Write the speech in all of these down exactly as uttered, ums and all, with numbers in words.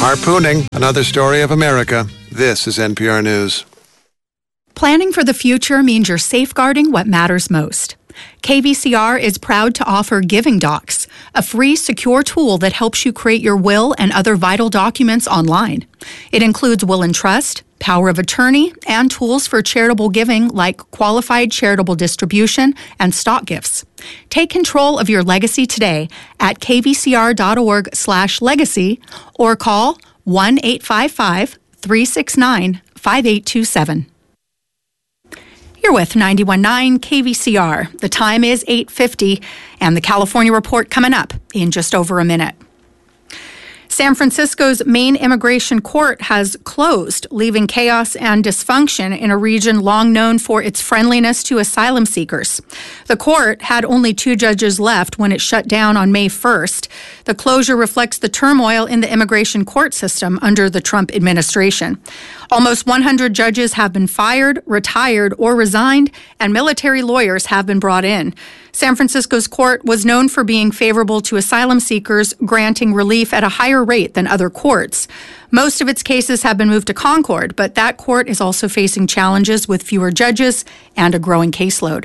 Harpooning, another story of America. This is N P R News. Planning for the future means you're safeguarding what matters most. K V C R is proud to offer Giving Docs, a free, secure tool that helps you create your will and other vital documents online. It includes will and trust, power of attorney, and tools for charitable giving like qualified charitable distribution and stock gifts. Take control of your legacy today at kvcr.org slash legacy or call one eight five five, three six nine, five eight two seven. You're with ninety-one point nine K V C R. The time is eight fifty, and the California Report coming up in just over a minute. San Francisco's main immigration court has closed, leaving chaos and dysfunction in a region long known for its friendliness to asylum seekers. The court had only two judges left when it shut down on May first. The closure reflects the turmoil in the immigration court system under the Trump administration. Almost one hundred judges have been fired, retired, or resigned, and military lawyers have been brought in. San Francisco's court was known for being favorable to asylum seekers, granting relief at a higher rate than other courts. Most of its cases have been moved to Concord, but that court is also facing challenges with fewer judges and a growing caseload.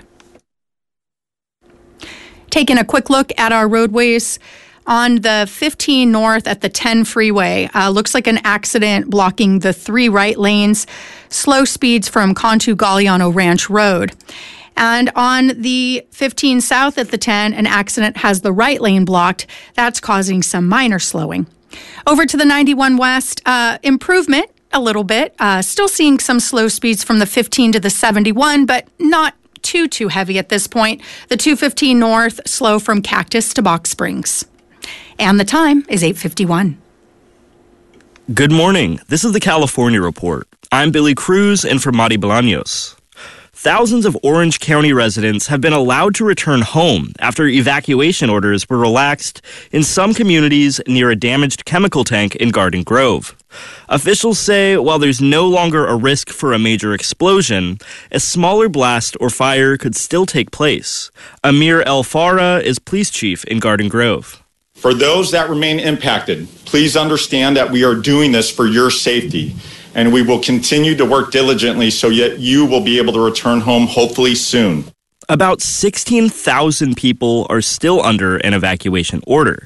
Taking a quick look at our roadways. On the fifteen North at the ten freeway, uh, looks like an accident blocking the three right lanes, slow speeds from Contu Galliano Ranch Road. And on the fifteen South at the ten, an accident has the right lane blocked. That's causing some minor slowing. Over to the ninety-one West, uh, improvement a little bit. Uh, still seeing some slow speeds from the fifteen to the seventy-one, but not too, too heavy at this point. The two fifteen North, slow from Cactus to Box Springs. And the time is eight fifty-one. Good morning. This is the California Report. I'm Billy Cruz in for Mari Bolaños. Thousands of Orange County residents have been allowed to return home after evacuation orders were relaxed in some communities near a damaged chemical tank in Garden Grove. Officials say while there's no longer a risk for a major explosion, a smaller blast or fire could still take place. Amir El Farah is police chief in Garden Grove. For those that remain impacted, please understand that we are doing this for your safety, and we will continue to work diligently so that you will be able to return home hopefully soon. About sixteen thousand people are still under an evacuation order.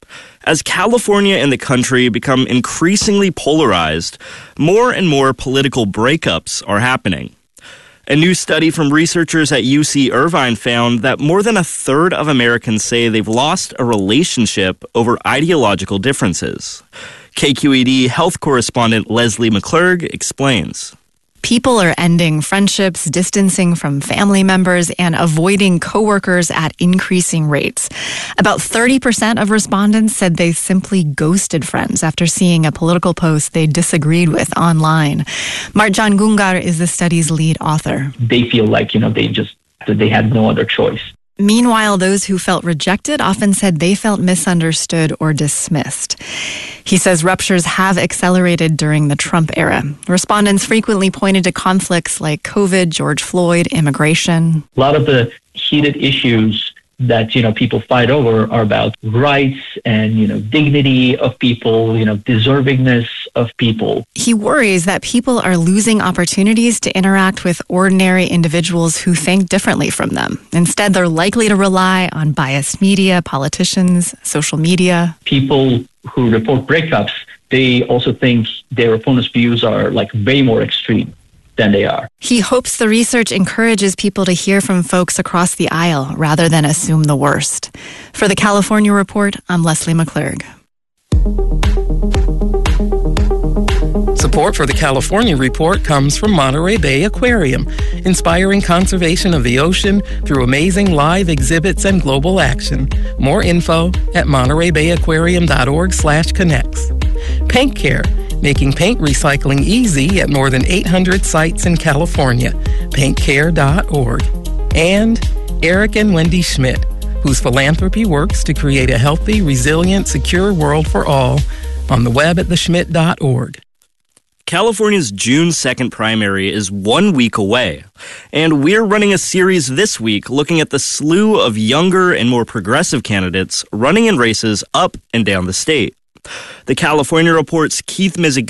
As California and the country become increasingly polarized, more and more political breakups are happening. A new study from researchers at U C Irvine found that more than a third of Americans say they've lost a relationship over ideological differences. K Q E D health correspondent Leslie McClurg explains. People are ending friendships, distancing from family members, and avoiding coworkers at increasing rates. About thirty percent of respondents said they simply ghosted friends after seeing a political post they disagreed with online. Marjan Gungar is the study's lead author. They feel like, you know, they just, that they had no other choice. Meanwhile, those who felt rejected often said they felt misunderstood or dismissed. He says ruptures have accelerated during the Trump era. Respondents frequently pointed to conflicts like COVID, George Floyd, immigration. A lot of the heated issues that, you know, people fight over are about rights and, you know, dignity of people, you know, deservingness of people. He worries that people are losing opportunities to interact with ordinary individuals who think differently from them. Instead, they're likely to rely on biased media, politicians, social media. People who report breakups, they also think their opponent's views are like way more extreme than they are. He hopes the research encourages people to hear from folks across the aisle rather than assume the worst. For the California Report, I'm Leslie McClurg. Support for the California Report comes from Monterey Bay Aquarium, inspiring conservation of the ocean through amazing live exhibits and global action. More info at montereybayaquarium.org slash connects. Paint Care, making paint recycling easy at more than eight hundred sites in California. paint care dot org. And Eric and Wendy Schmidt, whose philanthropy works to create a healthy, resilient, secure world for all, on the web at the schmidt dot org. California's June second primary is one week away, and we're running a series this week looking at the slew of younger and more progressive candidates running in races up and down the state. The California Report's Keith Mizuguchi